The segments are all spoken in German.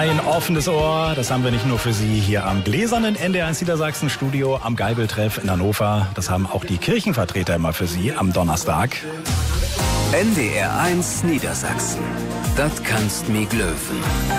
Ein offenes Ohr, das haben wir nicht nur für Sie hier am gläsernen NDR1 Niedersachsen Studio am Geibeltreff in Hannover. Das haben auch die Kirchenvertreter immer für Sie am Donnerstag. NDR1 Niedersachsen. Das kannst mi glöwen.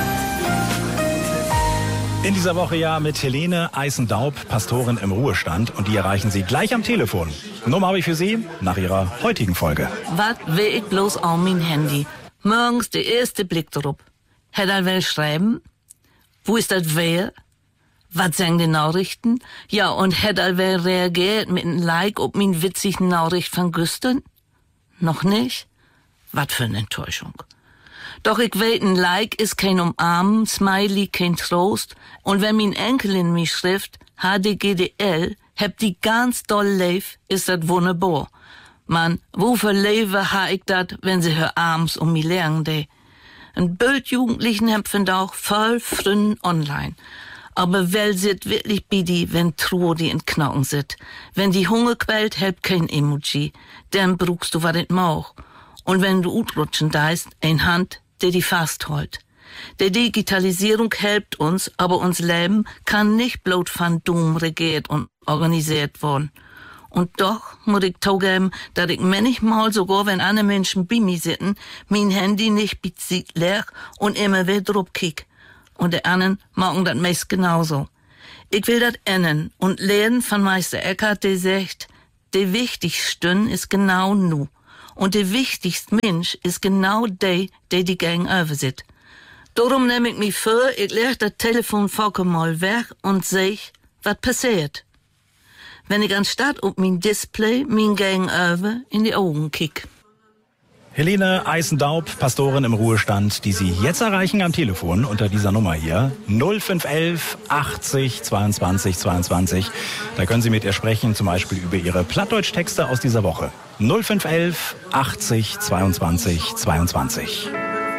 In dieser Woche ja mit Helene Eisendaub, Pastorin im Ruhestand. Und die erreichen Sie gleich am Telefon. Nummer habe ich für Sie nach Ihrer heutigen Folge. Was will ich bloß auf mein Handy? Morgens der erste Blick drauf. Hätt er will schreiben? Wo ist das wer? Was sagen die Nachrichten? Ja, und hätt er will reagiert mit einem Like auf min witzigen Nachricht von gestern? Noch nicht? Was für eine Enttäuschung. Doch ich weet, ein Like ist kein Umarmen, Smiley kein Trost. Und wenn min Enkelin mich schrift, HDGDL, heb die ganz doll leif, ist dat wunderbar. Man, wofür leve ha ich dat, wenn sie hör abends um mi lernen de? Ein Bild Jugendlichen hempfen auch voll frünn online. Aber wel sit wirklich bidi, wenn Trudi in Knochen sit. Wenn die Hunger quält, helpt kein Emoji. Dann brugst du wat it mauch. Und wenn du utrutschen deist, ein Hand, der die fastholt. Der Digitalisierung helpt uns, aber uns Leben kann nicht bloß von Dumm regiert und organisiert worden. Und doch muss ich zugeben, dass ich manchmal, sogar wenn andere Menschen bei mir sitzen, mein Handy nicht bezieht leer und immer wieder drauf kick. Und die anderen machen das meist genauso. Ich will das ändern und lernen von Meister Eckhart, der sagt, der wichtigste ist genau nu. Und der wichtigste Mensch ist genau der die gegenüber sitzt. Darum nehme ich mich vor, ich leg das Telefon vollkommen mal weg und seh, was passiert. Wenn ich anstatt auf mein Display mein Gegenüber in die Augen kick. Helene Eisendaub, Pastorin im Ruhestand, die Sie jetzt erreichen am Telefon unter dieser Nummer hier. 0511 80 22 22. Da können Sie mit ihr sprechen, zum Beispiel über Ihre Plattdeutsch-Texte aus dieser Woche. 0511 80 22 22.